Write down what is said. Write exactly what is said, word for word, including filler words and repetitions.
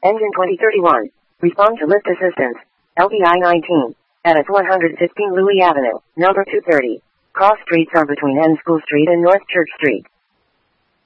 Engine twenty thirty-one. Respond to lift assistance. L B I nineteen. Edits one fifteen Louis Avenue, number two thirty. Cross streets are between N School Street and North Church Street.